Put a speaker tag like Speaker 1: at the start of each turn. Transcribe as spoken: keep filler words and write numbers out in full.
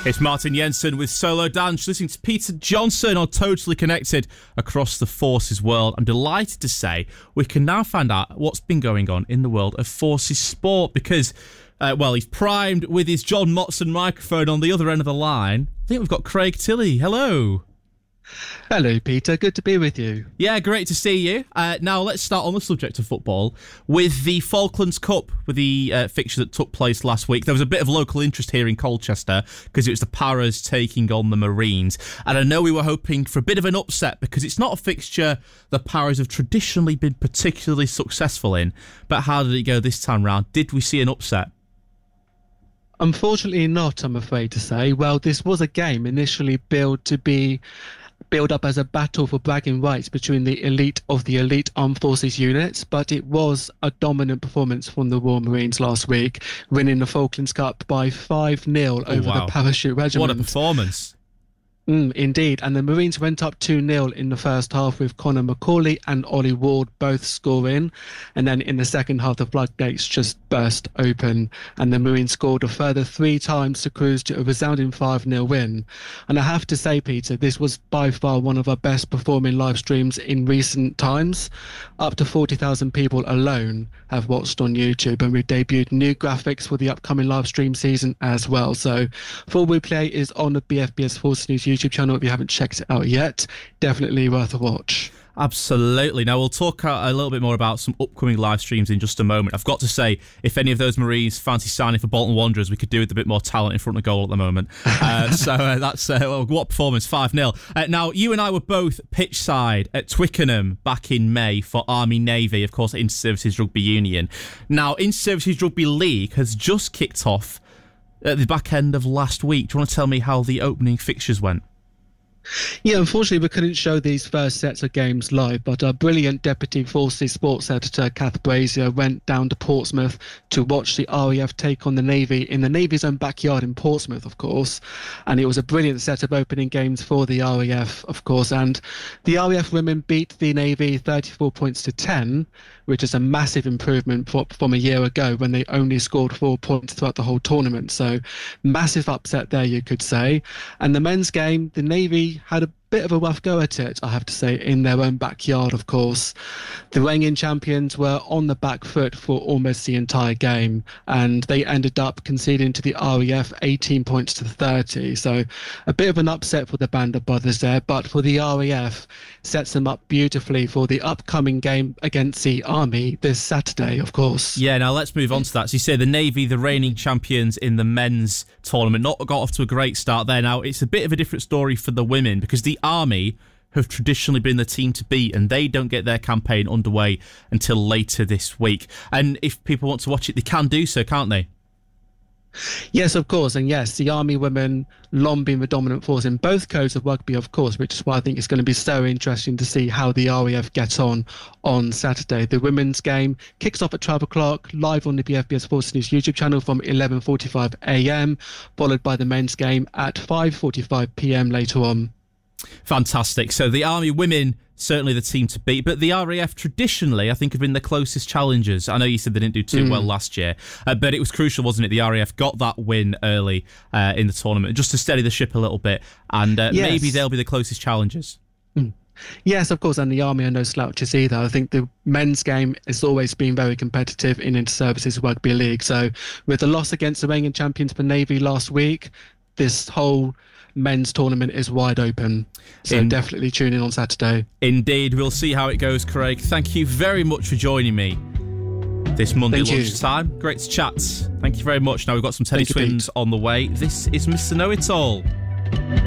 Speaker 1: It's Martin Jensen with Solo Dance, listening to Peter Johnson on Totally Connected across the Forces world. I'm delighted to say we can now find out what's been going on in the world of Forces sport because, uh, well, he's primed with his John Motson microphone on the other end of the line. I think we've got Craig Tilley. Hello.
Speaker 2: Hello, Peter. Good to be with you.
Speaker 1: Yeah, great to see you. Uh, now, let's start on the subject of football with the Falklands Cup, with the uh, fixture that took place last week. There was a bit of local interest here in Colchester because it was the Paras taking on the Marines. And I know we were hoping for a bit of an upset because it's not a fixture the Paras have traditionally been particularly successful in. But how did it go this time round? Did we see an upset?
Speaker 2: Unfortunately not, I'm afraid to say. Well, this was a game initially billed to be build up as a battle for bragging rights between the elite of the elite armed forces units, but it was a dominant performance from the Royal Marines last week, winning the Falklands Cup by five nil over
Speaker 1: wow.
Speaker 2: the Parachute Regiment.
Speaker 1: What a performance.
Speaker 2: Mm, indeed, and the Marines went up two nil in the first half with Conor McCauley and Ollie Ward both scoring, and then in the second half the floodgates just burst open and the Marines scored a further three times to cruise to a resounding five nil win. And I have to say, Peter, this was by far one of our best performing live streams in recent times. Up to forty thousand people alone have watched on YouTube, and we've debuted new graphics for the upcoming live stream season as well. So full replay is on the B F B S Forces News YouTube channel. If you haven't checked it out yet, definitely worth a watch.
Speaker 1: Absolutely. Now, we'll talk a little bit more about some upcoming live streams in just a moment. I've got to say, if any of those Marines fancy signing for Bolton Wanderers, we could do with a bit more talent in front of goal at the moment. Uh, so uh, that's uh, well, what performance, five nil. Uh, now, you and I were both pitch side at Twickenham back in May for Army Navy, of course, Inter-Services Rugby Union. Now, Inter-Services Rugby League has just kicked off at the back end of last week. Do you want to tell me how the opening fixtures went?
Speaker 2: Yeah, unfortunately we couldn't show these first sets of games live, but our brilliant Deputy Forces Sports Editor Kath Brazier went down to Portsmouth to watch the R A F take on the Navy in the Navy's own backyard in Portsmouth, of course, and it was a brilliant set of opening games for the R A F, of course, and the R A F women beat the Navy thirty-four points to ten, which is a massive improvement for, from a year ago when they only scored four points throughout the whole tournament. So massive upset there, you could say. And the men's game, the Navy had a bit of a rough go at it, I have to say, in their own backyard, of course. The reigning champions were on the back foot for almost the entire game, and they ended up conceding to the R A F eighteen points to thirty. So a bit of an upset for the Band of Brothers there, but for the R A F, sets them up beautifully for the upcoming game against the Army this Saturday, of course.
Speaker 1: Yeah, now let's move on to that. So you say the Navy, the reigning champions in the men's tournament, not got off to a great start there. Now, it's a bit of a different story for the women because the Army have traditionally been the team to beat, and they don't get their campaign underway until later this week. And if people want to watch it, they can do so, can't they?
Speaker 2: Yes, of course. And yes, the Army women long been the dominant force in both codes of rugby, of course, which is why I think it's going to be so interesting to see how the R A F gets on on Saturday. The women's game kicks off at twelve o'clock, live on the B F B S Forces News YouTube channel from eleven forty-five a m, followed by the men's game at five forty-five p m later on.
Speaker 1: Fantastic. So the Army women, certainly the team to beat, but the R A F traditionally, I think, have been the closest challengers. I know you said they didn't do too mm. well last year, uh, but it was crucial, wasn't it? The R A F got that win early uh, in the tournament just to steady the ship a little bit, and uh, yes. maybe they'll be the closest challengers.
Speaker 2: Mm. Yes, of course, and the Army are no slouches either. I think the men's game has always been very competitive in Inter-Services Rugby League, so with the loss against the reigning champions for Navy last week, this whole men's tournament is wide open, so in, definitely tune in on Saturday.
Speaker 1: Indeed, we'll see how it goes, Craig. Thank you very much for joining me this Monday Thank lunchtime. You. Great to chat. Thank you very much. Now we've got some Teddy Swims on the way. This is Mister Know-It-All.